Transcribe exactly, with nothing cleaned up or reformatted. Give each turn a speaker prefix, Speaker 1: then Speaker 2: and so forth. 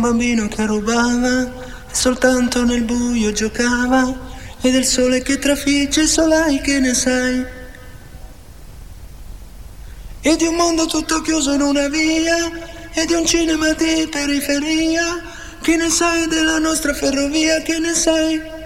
Speaker 1: bambino che rubava e soltanto nel buio giocava, e del sole che trafigge solai che ne sai, e di un mondo tutto chiuso in una via, e di un cinema di periferia, che ne sai della nostra ferrovia, che ne sai?